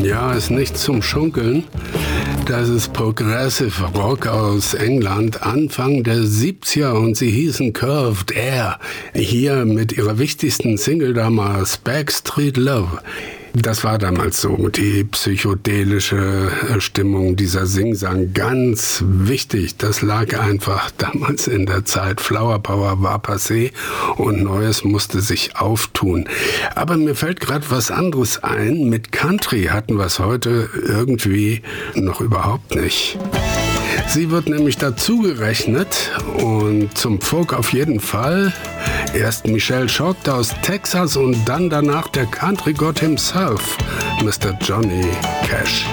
Ja, ist nicht zum Schunkeln. Das ist Progressive Rock aus England, Anfang der 70er, und sie hießen Curved Air. Hier mit ihrer wichtigsten Single damals, Backstreet Love. Das war damals so, die psychedelische Stimmung, dieser Singsang, ganz wichtig. Das lag einfach damals in der Zeit. Flower Power war passé und Neues musste sich auftun. Aber mir fällt gerade was anderes ein. Mit Country hatten wir es heute irgendwie noch überhaupt nicht. Sie wird nämlich dazu gerechnet und zum Folk auf jeden Fall. Erst Michelle Shocked aus Texas und dann danach der Country-Gott himself, Mr. Johnny Cash.